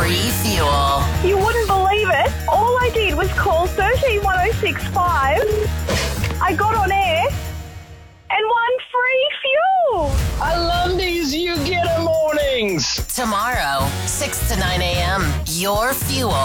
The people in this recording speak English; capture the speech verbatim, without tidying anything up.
free fuel. You wouldn't believe it. All I did was call thirteen one oh six five. I got on air and won free fuel. I love these You Get 'em mornings. Tomorrow, six to nine a.m., your fuel